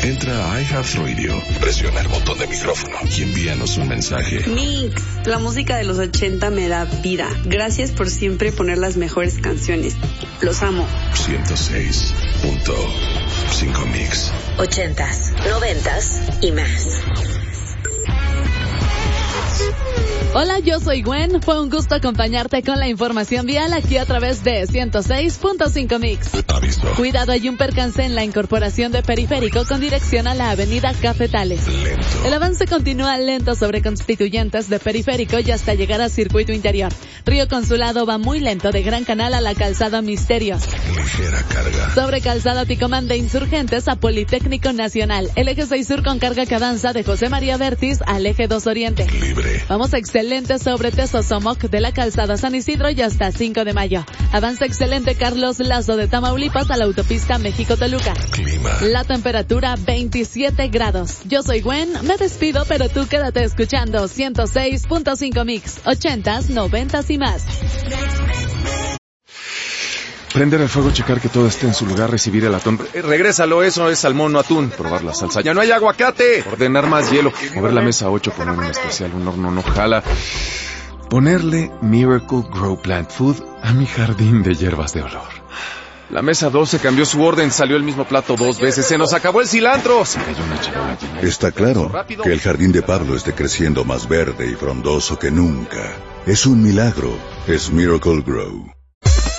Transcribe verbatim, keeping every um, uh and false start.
Entra a iHeartRadio, presiona el botón de micrófono y envíanos un mensaje. Mix, la música de los ochenta me da vida. Gracias por siempre poner las mejores canciones. Los amo. ciento seis punto cinco Mix. Ochentas, noventas y más. Hola, yo soy Gwen. Fue un gusto acompañarte con la información vial aquí a través de ciento seis punto cinco Mix. Aviso. Cuidado, hay un percance en la incorporación de Periférico con dirección a la avenida Cafetales. Lento. El avance continúa lento sobre Constituyentes de Periférico y hasta llegar a Circuito Interior. Río Consulado va muy lento de Gran Canal a la Calzada Misterios. Ligera carga. Sobre Calzada Ticomán de Insurgentes a Politécnico Nacional. El eje seis Sur con carga que avanza de José María Vértiz al eje dos Oriente. Libre. Vamos excelente sobre Tesosomoc de la Calzada San Isidro y hasta cinco de mayo. Avanza excelente Carlos Lazo de Tamaulipas a la autopista México-Toluca. Clima. La temperatura veintisiete grados. Yo soy Gwen, me despido, pero tú quédate escuchando ciento seis punto cinco Mix, ochentas, noventas y más. Prender el fuego, checar que todo esté en su lugar, recibir el atún. Eh, regrésalo, eso es salmón, no atún. Probar la salsa. ¡Ya no hay aguacate! Ordenar más hielo. Mover la mesa ocho, poner un especial, un horno no jala. Ponerle Miracle Grow Plant Food a mi jardín de hierbas de olor. La mesa doce cambió su orden, salió el mismo plato dos veces. ¡Se nos acabó el cilantro! Se cayó una chivola llena. Está claro que el jardín de Pablo esté creciendo más verde y frondoso que nunca. Es un milagro. Es Miracle Grow.